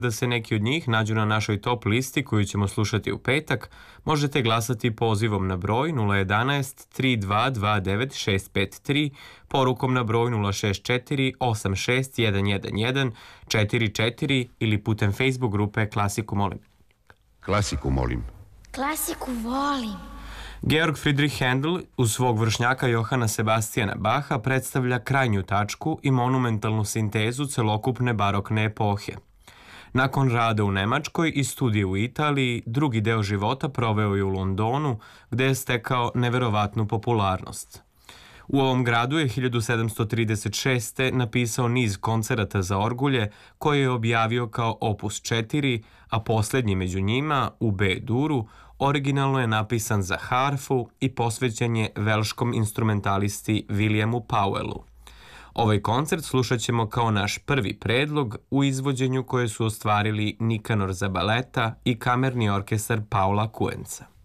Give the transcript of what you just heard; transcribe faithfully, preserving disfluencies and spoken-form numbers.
Da se neki od njih nađu na našoj top listi koju ćemo slušati u petak, možete glasati pozivom na broj nula jedanaest tri dva dva devet šest pet tri, porukom na broj nula šest četiri osam šest jedan jedan jedan četiri četiri ili putem Facebook grupe Klasiku molim. Klasiku molim. Klasiku volim. Georg Friedrich Händel uz svog vršnjaka Johana Sebastijana Baha predstavlja krajnju tačku i monumentalnu sintezu celokupne barokne epohe. Nakon rada u Nemačkoj i studije u Italiji, drugi deo života proveo je u Londonu, gde je stekao neverovatnu popularnost. U ovom gradu je hiljadu sedamsto trideset šeste. napisao niz koncerata za orgulje koje je objavio kao opus četiri, a poslednji među njima, u B-duru, originalno je napisan za harfu i posvećen je velškom instrumentalisti Williamu Powellu. Ovaj koncert slušat ćemo kao naš prvi predlog u izvođenju koje su ostvarili Nikanor Zabaleta i kamerni orkestar Paula Kuenca.